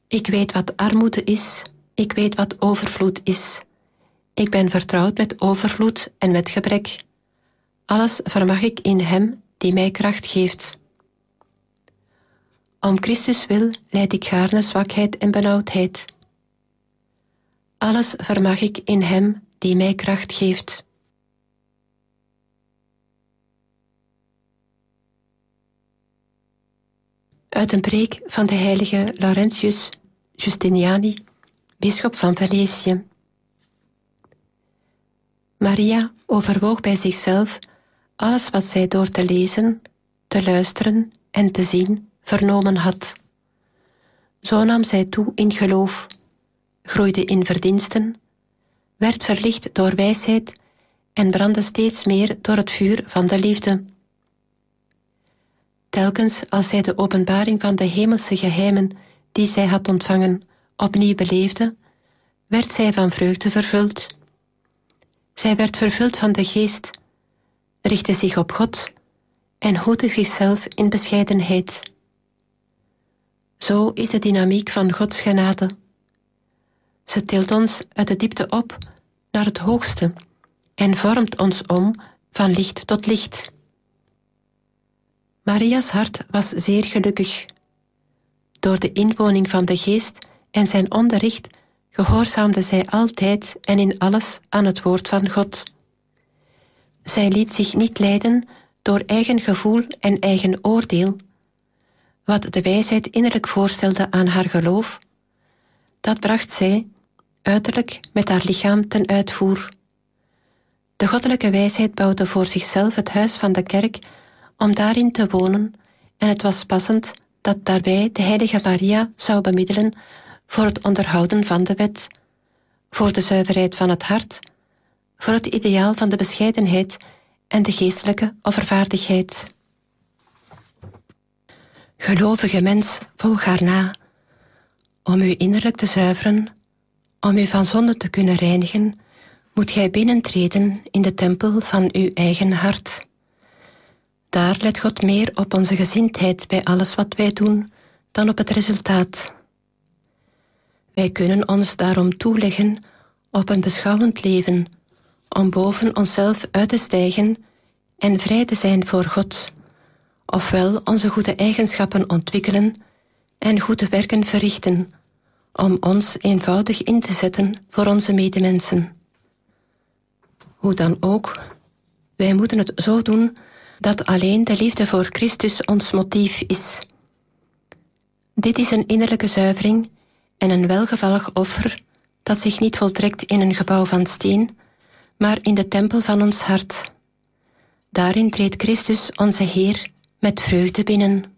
Ik weet wat armoede is, ik weet wat overvloed is. Ik ben vertrouwd met overvloed en met gebrek. Alles vermag ik in Hem die mij kracht geeft. Om Christus wil lijd ik gaarne zwakheid en benauwdheid. Alles vermag ik in Hem die mij kracht geeft. Uit een preek van de heilige Laurentius Justiniani, bisschop van Venetië. Maria overwoog bij zichzelf alles wat zij door te lezen, te luisteren en te zien vernomen had. Zo nam zij toe in geloof, groeide in verdiensten, werd verlicht door wijsheid en brandde steeds meer door het vuur van de liefde. Telkens als zij de openbaring van de hemelse geheimen die zij had ontvangen opnieuw beleefde, werd zij van vreugde vervuld. Zij werd vervuld van de Geest, richtte zich op God en hoedde zichzelf in bescheidenheid. Zo is de dynamiek van Gods genade. Ze tilt ons uit de diepte op naar het hoogste en vormt ons om van licht tot licht. Maria's hart was zeer gelukkig. Door de inwoning van de Geest en zijn onderricht gehoorzaamde zij altijd en in alles aan het woord van God. Zij liet zich niet leiden door eigen gevoel en eigen oordeel. Wat de wijsheid innerlijk voorstelde aan haar geloof, dat bracht zij uiterlijk met haar lichaam ten uitvoer. De goddelijke wijsheid bouwde voor zichzelf het huis van de kerk om daarin te wonen, en het was passend dat daarbij de heilige Maria zou bemiddelen voor het onderhouden van de wet, voor de zuiverheid van het hart, voor het ideaal van de bescheidenheid en de geestelijke offervaardigheid. Gelovige mens, volg haar na. Om u innerlijk te zuiveren, om u van zonde te kunnen reinigen, moet gij binnentreden in de tempel van uw eigen hart. Daar let God meer op onze gezindheid bij alles wat wij doen dan op het resultaat. Wij kunnen ons daarom toeleggen op een beschouwend leven, om boven onszelf uit te stijgen en vrij te zijn voor God, ofwel onze goede eigenschappen ontwikkelen en goede werken verrichten, om ons eenvoudig in te zetten voor onze medemensen. Hoe dan ook, wij moeten het zo doen dat alleen de liefde voor Christus ons motief is. Dit is een innerlijke zuivering en een welgevallig offer dat zich niet voltrekt in een gebouw van steen, maar in de tempel van ons hart. Daarin treedt Christus onze Heer met vreugde binnen.